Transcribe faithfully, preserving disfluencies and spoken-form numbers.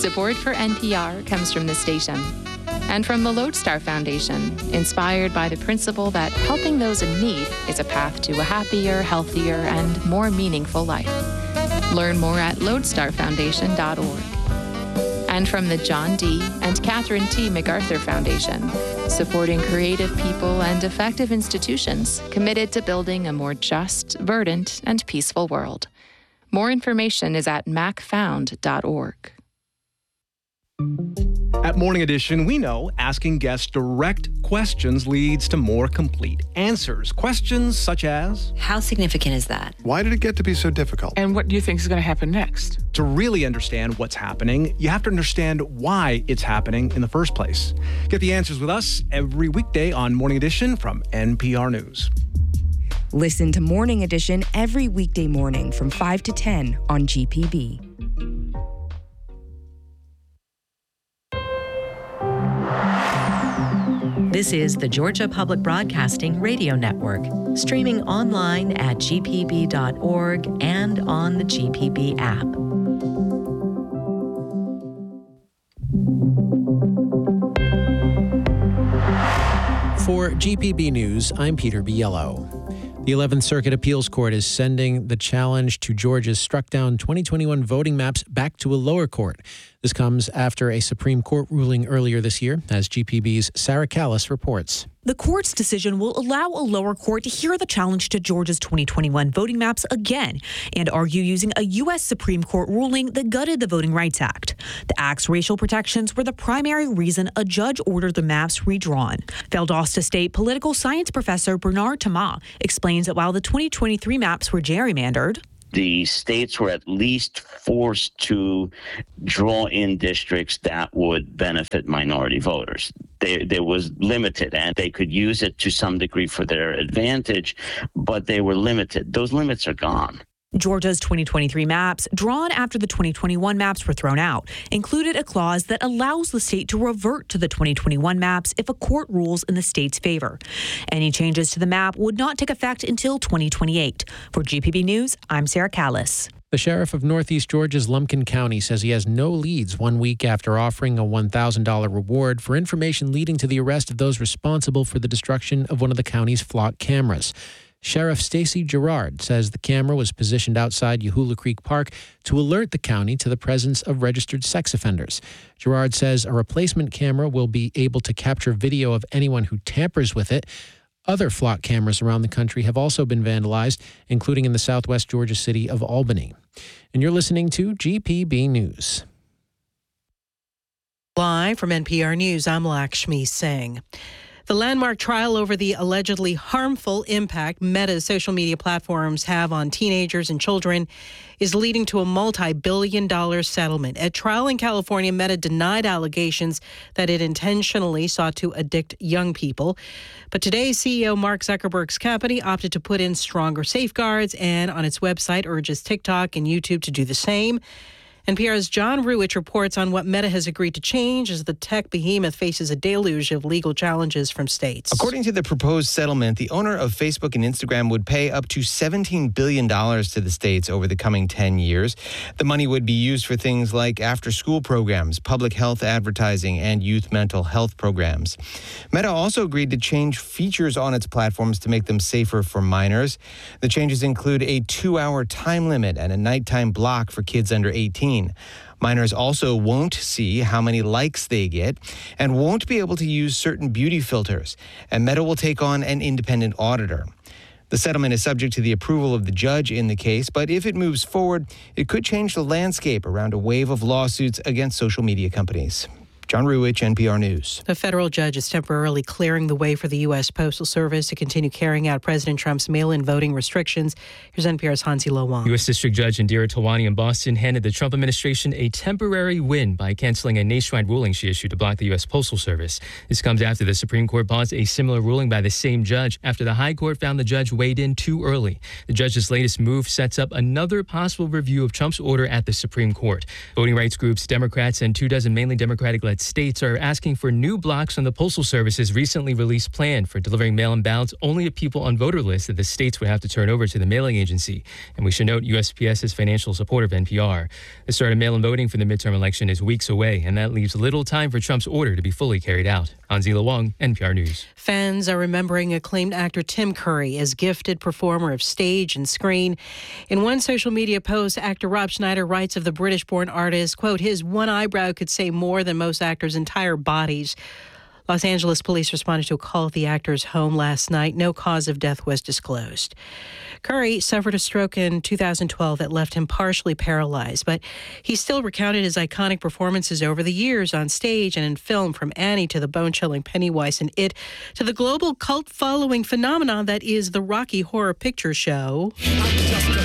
Support for N P R comes from the station and from the Lodestar Foundation, inspired by the principle that helping those in need is a path to a happier, healthier, and more meaningful life. Learn more at lodestar foundation dot org. And from the John D. and Catherine T. MacArthur Foundation, supporting creative people and effective institutions committed to building a more just, verdant, and peaceful world. More information is at mac found dot org. At Morning Edition, we know asking guests direct questions leads to more complete answers. Questions such as, how significant is that? Why did it get to be so difficult? And what do you think is going to happen next? To really understand what's happening, you have to understand why it's happening in the first place. Get the answers with us every weekday on Morning Edition from N P R News. Listen to Morning Edition every weekday morning from five to ten on G P B. This is the Georgia Public Broadcasting Radio Network, streaming online at g p b dot org and on the G P B app. For G P B News, I'm Peter Biello. The eleventh Circuit Appeals Court is sending the challenge to Georgia's struck-down twenty twenty-one voting maps back to a lower court. This comes after a Supreme Court ruling earlier this year, as G P B's Sarah Callis reports. The court's decision will allow a lower court to hear the challenge to Georgia's twenty twenty-one voting maps again and argue using a U S Supreme Court ruling that gutted the Voting Rights Act. The Act's racial protections were the primary reason a judge ordered the maps redrawn. Valdosta State political science professor Bernard Tama explains that while the twenty twenty-three maps were gerrymandered, the states were at least forced to draw in districts that would benefit minority voters. There, there was limited, and they could use it to some degree for their advantage, but they were limited. Those limits are gone. Georgia's twenty twenty-three maps, drawn after the twenty twenty-one maps were thrown out, included a clause that allows the state to revert to the twenty twenty-one maps if a court rules in the state's favor. Any changes to the map would not take effect until twenty twenty-eight. For G P B News, I'm Sarah Callis. The sheriff of Northeast Georgia's Lumpkin County says he has no leads one week after offering a one thousand dollars reward for information leading to the arrest of those responsible for the destruction of one of the county's flock cameras. Sheriff Stacy Gerard says the camera was positioned outside Yahula Creek Park to alert the county to the presence of registered sex offenders. Gerard says a replacement camera will be able to capture video of anyone who tampers with it. Other flock cameras around the country have also been vandalized, including in the southwest Georgia city of Albany. And you're listening to G P B News. Live from N P R News, I'm Lakshmi Singh. The landmark trial over the allegedly harmful impact Meta's social media platforms have on teenagers and children is leading to a multi-billion dollar settlement. At trial in California, Meta denied allegations that it intentionally sought to addict young people. But today, C E O Mark Zuckerberg's company opted to put in stronger safeguards and on its website urges TikTok and YouTube to do the same. N P R's John Ruwitch reports on what Meta has agreed to change as the tech behemoth faces a deluge of legal challenges from states. According to the proposed settlement, the owner of Facebook and Instagram would pay up to seventeen billion dollars to the states over the coming ten years. The money would be used for things like after-school programs, public health advertising, and youth mental health programs. Meta also agreed to change features on its platforms to make them safer for minors. The changes include a two-hour time limit and a nighttime block for kids under eighteen. Minors also won't see how many likes they get and won't be able to use certain beauty filters, and Meta will take on an independent auditor. The settlement is subject to the approval of the judge in the case, but if it moves forward, it could change the landscape around a wave of lawsuits against social media companies. John Ruwitch, N P R News. A federal judge is temporarily clearing the way for the U S Postal Service to continue carrying out President Trump's mail-in voting restrictions. Here's N P R's Hansi Lo Wang. U S District Judge Indira Tawani in Boston handed the Trump administration a temporary win by canceling a nationwide ruling she issued to block the U S Postal Service. This comes after the Supreme Court paused a similar ruling by the same judge after the High Court found the judge weighed in too early. The judge's latest move sets up another possible review of Trump's order at the Supreme Court. Voting rights groups, Democrats, and two dozen mainly Democratic-led that states are asking for new blocks on the Postal Service's recently released plan for delivering mail-in ballots only to people on voter lists that the states would have to turn over to the mailing agency. And we should note U S P S is financial support of N P R. The start of mail-in voting for the midterm election is weeks away, and that leaves little time for Trump's order to be fully carried out. Anzila Wong, N P R News. Fans are remembering acclaimed actor Tim Curry as gifted performer of stage and screen. In one social media post, actor Rob Schneider writes of the British-born artist, quote, his one eyebrow could say more than most actors' entire bodies. Los Angeles police responded to a call at the actor's home last night. No cause of death was disclosed. Curry suffered a stroke in two thousand twelve that left him partially paralyzed, but he still recounted his iconic performances over the years on stage and in film, from Annie to the bone-chilling Pennywise and It, to the global cult-following phenomenon that is the Rocky Horror Picture Show.